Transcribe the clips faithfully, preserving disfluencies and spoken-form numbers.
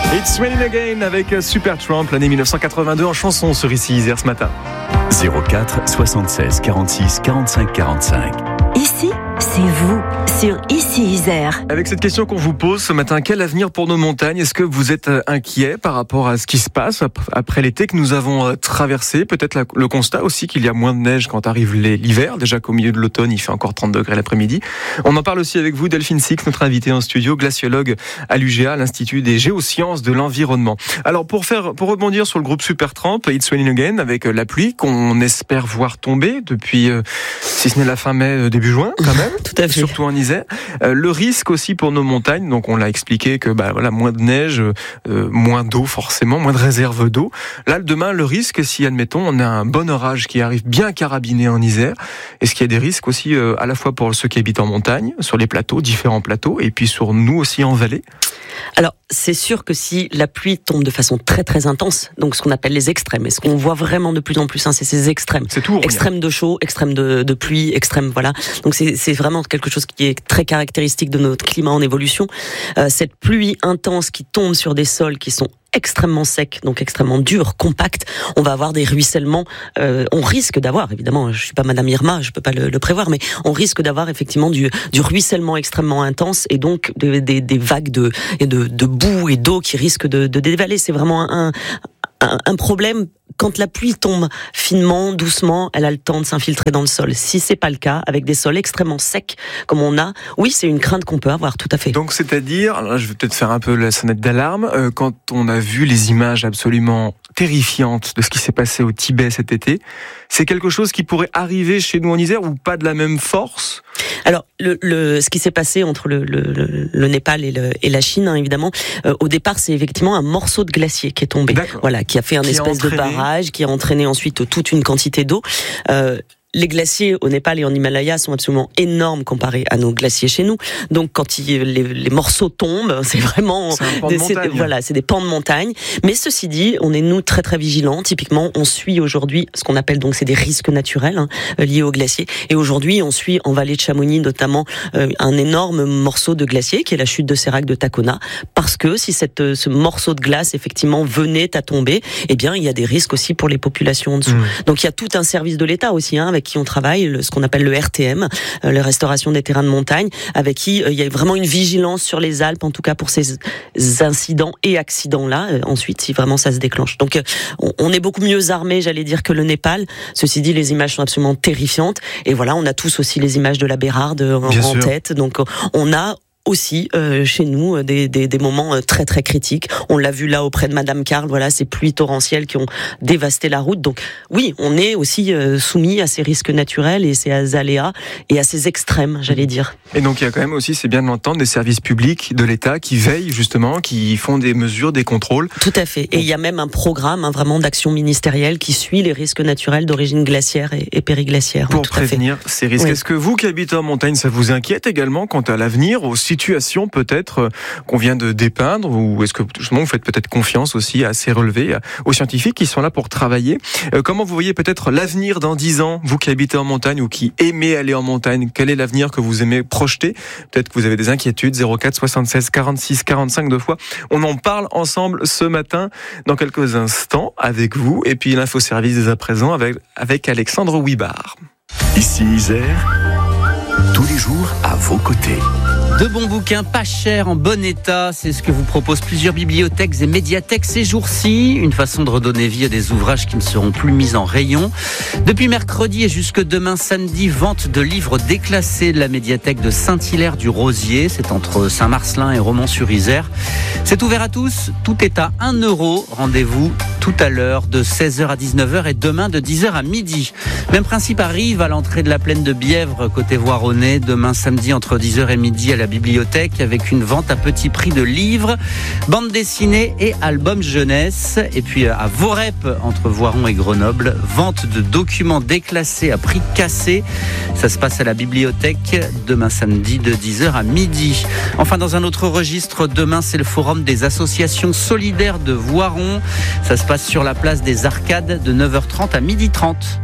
It's Raining Again avec Supertramp, l'année dix-neuf cent quatre-vingt-deux en chanson sur Ici Isère ce matin. zéro quatre soixante-seize quarante-six quarante-cinq quarante-cinq. Ici, c'est vous, sur Ici Isère. Avec cette question qu'on vous pose ce matin, quel avenir pour nos montagnes ? Est-ce que vous êtes inquiet par rapport à ce qui se passe après l'été que nous avons traversé ? Peut-être le constat aussi qu'il y a moins de neige quand arrive l'hiver, déjà qu'au milieu de l'automne, il fait encore trente degrés l'après-midi. On en parle aussi avec vous, Delphine Six, notre invitée en studio, glaciologue à l'U G A, l'Institut des géosciences de l'environnement. Alors pour faire, pour rebondir sur le groupe Supertramp, It's Raining Again, avec la pluie qu'on espère voir tomber depuis, euh, si ce n'est la fin mai, début juin, quand même. Tout à fait. Surtout en Isère. Euh, le risque aussi pour nos montagnes, donc on l'a expliqué que bah voilà, moins de neige, euh, moins d'eau forcément, moins de réserves d'eau. Là, demain, le risque, si admettons, on a un bon orage qui arrive bien carabiné en Isère, est-ce qu'il y a des risques aussi euh, à la fois pour ceux qui habitent en montagne, sur les plateaux, différents plateaux, et puis sur nous aussi en vallée ? Alors, c'est sûr que si la pluie tombe de façon très très intense, donc ce qu'on appelle les extrêmes, et ce qu'on voit vraiment de plus en plus, hein, c'est ces extrêmes. C'est tout. Extrême de chaud, extrême de, de pluie, extrême, voilà. Donc c'est, c'est vraiment quelque chose qui est très caractéristique de notre climat en évolution. Euh, cette pluie intense qui tombe sur des sols qui sont extrêmement sec, donc extrêmement dur, compact, on va avoir des ruissellements. Euh, on risque d'avoir, évidemment, je suis pas Madame Irma, je peux pas le, le prévoir, mais on risque d'avoir effectivement du, du ruissellement extrêmement intense et donc des, des, des vagues de, de, de boue et d'eau qui risquent de, de dévaler. C'est vraiment un, un, un problème. Quand la pluie tombe finement, doucement, elle a le temps de s'infiltrer dans le sol. Si c'est pas le cas, avec des sols extrêmement secs comme on a, oui, c'est une crainte qu'on peut avoir, tout à fait. Donc, c'est-à-dire, alors là, je vais peut-être faire un peu la sonnette d'alarme, euh, quand on a vu les images absolument terrifiantes de ce qui s'est passé au Tibet cet été, c'est quelque chose qui pourrait arriver chez nous en Isère ou pas de la même force ? Alors, le, le, ce qui s'est passé entre le, le, le, le Népal et, le, et la Chine, hein, évidemment, euh, au départ, c'est effectivement un morceau de glacier qui est tombé. D'accord. Voilà, qui a fait un qui espèce de barrage, qui a entraîné ensuite toute une quantité d'eau. Euh, Les glaciers au Népal et en Himalaya sont absolument énormes comparés à nos glaciers chez nous. Donc quand il, les, les morceaux tombent, c'est vraiment c'est un pan de des, montagne. C'est, voilà, c'est des pans de montagne. Mais ceci dit, on est nous très très vigilants. Typiquement, on suit aujourd'hui ce qu'on appelle donc c'est des risques naturels hein, liés aux glaciers. Et aujourd'hui, on suit en vallée de Chamonix notamment euh, un énorme morceau de glacier qui est la chute de Sérac de Tacona, parce que si cette ce morceau de glace effectivement venait à tomber, eh bien il y a des risques aussi pour les populations en dessous. Mmh. Donc il y a tout un service de l'État aussi hein, avec qui on travaille, le, ce qu'on appelle le R T M, euh, la restauration des terrains de montagne, avec qui euh, il y a vraiment une vigilance sur les Alpes, en tout cas pour ces incidents et accidents-là, euh, ensuite, si vraiment ça se déclenche. Donc, euh, on, on est beaucoup mieux armés, j'allais dire, que le Népal. Ceci dit, les images sont absolument terrifiantes. Et voilà, on a tous aussi les images de la Bérarde en, en tête. Donc, on a aussi euh, chez nous des, des, des moments euh, très très critiques. On l'a vu là auprès de Madame Carle, voilà, ces pluies torrentielles qui ont dévasté la route. Donc oui, on est aussi euh, soumis à ces risques naturels et ces aléas et à ces extrêmes, j'allais dire. Et donc il y a quand même aussi, c'est bien de l'entendre, des services publics de l'État qui veillent justement, qui font des mesures, des contrôles. Tout à fait. Et il y a même un programme hein, vraiment d'action ministérielle qui suit les risques naturels d'origine glaciaire et, et périglaciaire. Pour tout prévenir à fait. ces risques. Oui. Est-ce que vous qui habitez en montagne, ça vous inquiète également quant à l'avenir, aux situations peut-être qu'on vient de dépeindre, ou est-ce que justement vous faites peut-être confiance aussi à ces relevés, aux scientifiques qui sont là pour travailler ? euh, Comment vous voyez peut-être l'avenir dans dix ans, vous qui habitez en montagne ou qui aimez aller en montagne ? Quel est l'avenir que vous aimez projeter ? Peut-être que vous avez des inquiétudes. zéro quatre soixante-seize quarante-six quarante-cinq deux fois. On en parle ensemble ce matin dans quelques instants avec vous, et puis l'infoservice dès à présent avec, avec Alexandre Ouibard. Ici Isère, tous les jours à vos côtés. De bons bouquins pas chers, en bon état, c'est ce que vous proposent plusieurs bibliothèques et médiathèques ces jours-ci. Une façon de redonner vie à des ouvrages qui ne seront plus mis en rayon. Depuis mercredi et jusque demain samedi, vente de livres déclassés de la médiathèque de Saint-Hilaire-du-Rosier. C'est entre Saint-Marcellin et Romans-sur-Isère. C'est ouvert à tous, tout est à un euro. Rendez-vous tout à l'heure de seize heures à dix-neuf heures et demain de dix heures à midi. Même principe arrive à l'entrée de la plaine de Bièvre, côté Voironnais, demain samedi entre dix heures et midi à la bibliothèque avec une vente à petit prix de livres, bandes dessinées et albums jeunesse. Et puis à Vorep, entre Voiron et Grenoble, vente de documents déclassés à prix cassé. Ça se passe à la bibliothèque demain samedi de dix heures à midi. Enfin, dans un autre registre, demain c'est le forum des associations solidaires de Voiron. Ça se passe sur la place des Arcades de neuf heures trente à midi trente.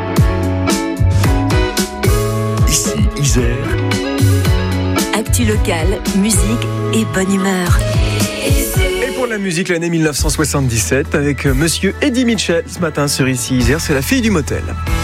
Ici Isère. Actu locale, musique et bonne humeur. Et pour la la musique, l'année mille neuf cent soixante-dix-sept, avec monsieur Eddie Mitchell ce matin sur Ici Isère, c'est la fille du motel.